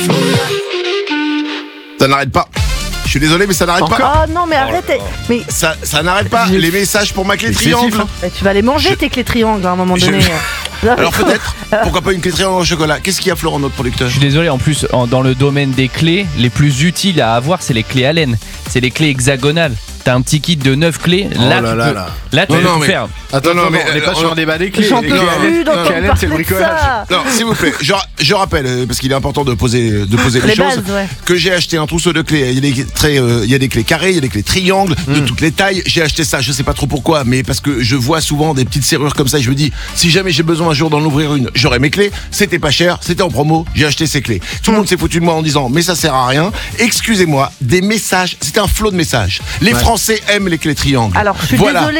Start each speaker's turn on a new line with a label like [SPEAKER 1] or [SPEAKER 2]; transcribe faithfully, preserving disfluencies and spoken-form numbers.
[SPEAKER 1] Ça n'arrête pas. Je suis désolé, mais ça n'arrête
[SPEAKER 2] Encore
[SPEAKER 1] pas.
[SPEAKER 3] Oh non, mais arrête.
[SPEAKER 2] là là.
[SPEAKER 3] Mais
[SPEAKER 1] Ça, ça n'arrête pas.
[SPEAKER 3] Je-
[SPEAKER 1] Les messages pour ma clé
[SPEAKER 2] Excessif,
[SPEAKER 1] triangle.
[SPEAKER 2] hein.
[SPEAKER 3] bah, tu vas les manger
[SPEAKER 1] Je-
[SPEAKER 3] tes clés triangles à un moment
[SPEAKER 1] Je-
[SPEAKER 3] donné. Non,
[SPEAKER 1] Alors
[SPEAKER 3] mais-
[SPEAKER 1] peut-être, pourquoi pas une clé triangle au chocolat. Qu'est-ce qu'il y a, Florent, notre producteur?
[SPEAKER 4] Je suis désolé, en plus, en- dans le domaine des clés, les plus utiles à avoir, c'est les clés Allen. C'est les clés hexagonales. T'as un petit kit de neuf clés.
[SPEAKER 1] Oh
[SPEAKER 4] Là,
[SPEAKER 1] là
[SPEAKER 4] tu
[SPEAKER 1] là
[SPEAKER 4] peux,
[SPEAKER 1] là.
[SPEAKER 4] là, tu
[SPEAKER 1] Non,
[SPEAKER 4] peux
[SPEAKER 1] non,
[SPEAKER 4] tout
[SPEAKER 1] mais-
[SPEAKER 4] faire.
[SPEAKER 2] Attends,
[SPEAKER 1] Non,
[SPEAKER 2] non,
[SPEAKER 1] mais,
[SPEAKER 2] on n'est
[SPEAKER 1] euh,
[SPEAKER 2] pas sur
[SPEAKER 1] on-
[SPEAKER 2] un débat des clés.
[SPEAKER 3] J'en
[SPEAKER 2] Les
[SPEAKER 3] peux
[SPEAKER 2] clés
[SPEAKER 3] plus
[SPEAKER 2] Allen.
[SPEAKER 3] d'entendre
[SPEAKER 2] Les clés Allen, c'est le
[SPEAKER 3] parler de
[SPEAKER 2] bricolage.
[SPEAKER 3] ça.
[SPEAKER 1] Non, s'il vous plaît, je, je rappelle, euh, parce qu'il est important de poser, de poser les,
[SPEAKER 3] Les
[SPEAKER 1] choses,
[SPEAKER 3] bases, ouais.
[SPEAKER 1] que j'ai acheté un trousseau de clés. Il y a des, très, euh, il y a des clés carrées, il y a des clés triangles, de toutes les tailles. J'ai acheté ça, je sais pas trop pourquoi, mais parce que je vois souvent des petites serrures comme ça et je me dis, si jamais j'ai besoin un jour d'en ouvrir une, j'aurai mes clés. C'était pas cher, c'était en promo, j'ai acheté ces clés. Tout le monde s'est foutu de moi en disant, mais ça sert à rien. Excusez-moi, des messages, c'était un flot de messages. Les
[SPEAKER 2] Ouais.
[SPEAKER 1] Français aiment les clés triangles.
[SPEAKER 3] Alors, je suis
[SPEAKER 1] Voilà.
[SPEAKER 3] désolée.